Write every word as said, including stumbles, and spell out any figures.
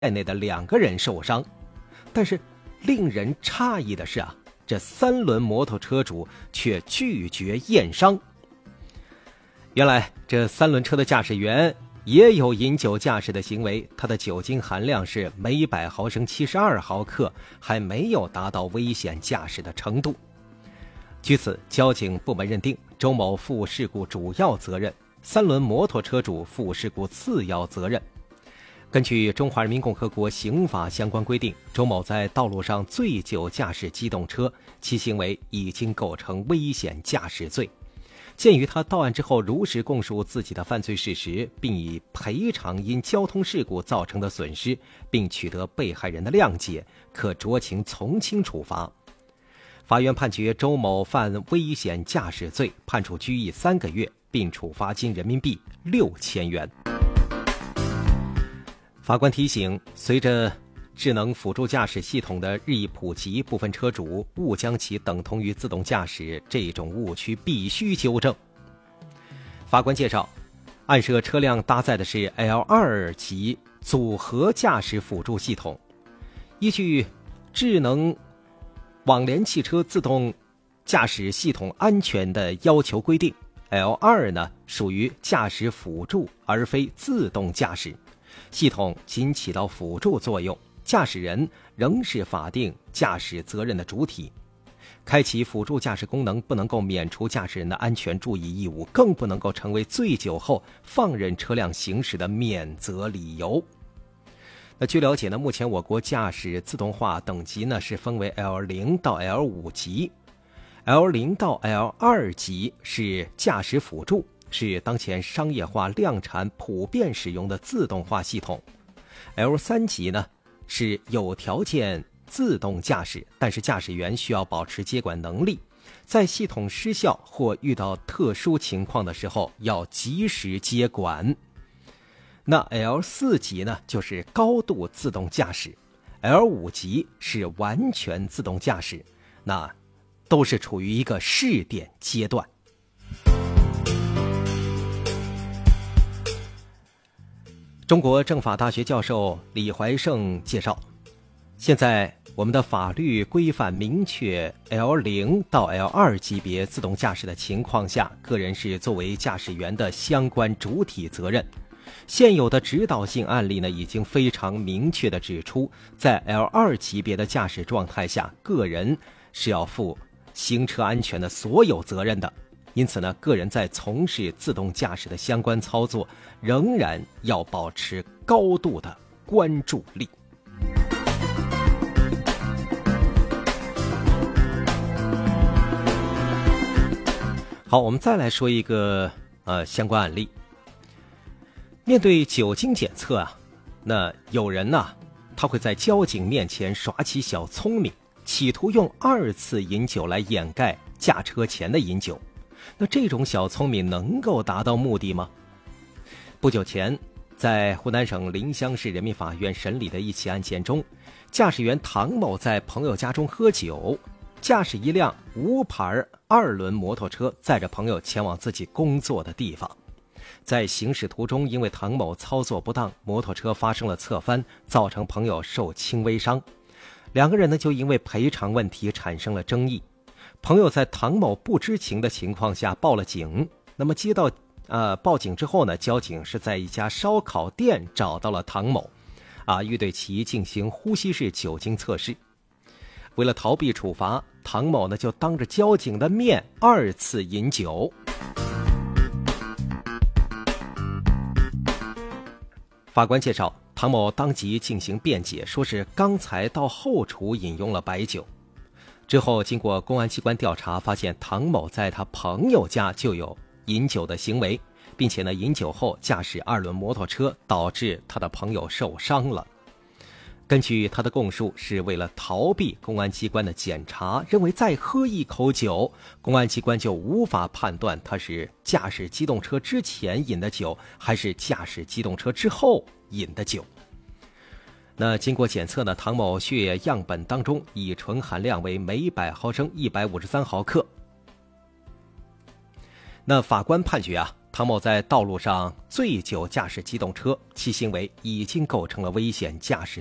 在内的两个人受伤。但是令人诧异的是啊，这三轮摩托车主却拒绝验伤。原来这三轮车的驾驶员也有饮酒驾驶的行为，他的酒精含量是每百毫升七十二毫克，还没有达到危险驾驶的程度。据此，交警部门认定周某负事故主要责任，三轮摩托车主负事故次要责任。根据《中华人民共和国刑法》相关规定，周某在道路上醉酒驾驶机动车，其行为已经构成危险驾驶罪。鉴于他到案之后如实供述自己的犯罪事实，并以赔偿因交通事故造成的损失，并取得被害人的谅解，可酌情从轻处罚。法院判决周某犯危险驾驶罪，判处拘役三个月，并处罚金人民币六千元。法官提醒，随着智能辅助驾驶系统的日益普及，部分车主误将其等同于自动驾驶，这种误区必须纠正。法官介绍，案涉车辆搭载的是 L 二 级组合驾驶辅助系统，依据智能网联汽车自动驾驶系统安全的要求规定， L 二 呢属于驾驶辅助而非自动驾驶，系统仅起到辅助作用，驾驶人仍是法定驾驶责任的主体。开启辅助驾驶功能不能够免除驾驶人的安全注意义务，更不能够成为醉酒后放任车辆行驶的免责理由。那据了解呢，目前我国驾驶自动化等级呢是分为 L 零 到 L 五 级， L 零 到 L 二 级是驾驶辅助，是当前商业化量产普遍使用的自动化系统。 L 三 级呢是有条件自动驾驶，但是驾驶员需要保持接管能力，在系统失效或遇到特殊情况的时候要及时接管。那 L 四 级呢就是高度自动驾驶， L 五 级是完全自动驾驶，那都是处于一个试点阶段。中国政法大学教授李怀胜介绍，现在我们的法律规范明确 L 零 到 L 二 级别自动驾驶的情况下，个人是作为驾驶员的相关主体责任。现有的指导性案例呢，已经非常明确地指出，在 L 二 级别的驾驶状态下，个人是要负行车安全的所有责任的。因此呢，个人在从事自动驾驶的相关操作，仍然要保持高度的关注力。好，我们再来说一个呃相关案例。面对酒精检测啊，那有人呢、啊，他会在交警面前耍起小聪明，企图用二次饮酒来掩盖驾车前的饮酒。那这种小聪明能够达到目的吗？不久前，在湖南省临湘市人民法院审理的一起案件中，驾驶员唐某在朋友家中喝酒，驾驶一辆无牌二轮摩托车，载着朋友前往自己工作的地方。在行驶途中，因为唐某操作不当，摩托车发生了侧翻，造成朋友受轻微伤。两个人呢，就因为赔偿问题产生了争议。朋友在唐某不知情的情况下报了警。那么接到呃报警之后呢，交警是在一家烧烤店找到了唐某，啊，欲对其进行呼吸式酒精测试。为了逃避处罚，唐某呢就当着交警的面二次饮酒。法官介绍，唐某当即进行辩解，说是刚才到后厨饮用了白酒。之后经过公安机关调查，发现唐某在他朋友家就有饮酒的行为，并且呢饮酒后驾驶二轮摩托车，导致他的朋友受伤了。根据他的供述，是为了逃避公安机关的检查，认为再喝一口酒，公安机关就无法判断他是驾驶机动车之前饮的酒，还是驾驶机动车之后饮的酒。那经过检测呢，唐某血液样本当中乙醇含量为每百毫升一百五十三毫克。那法官判决啊， 唐某在道路上醉酒驾驶机动车，其行为已经构成了危险驾驶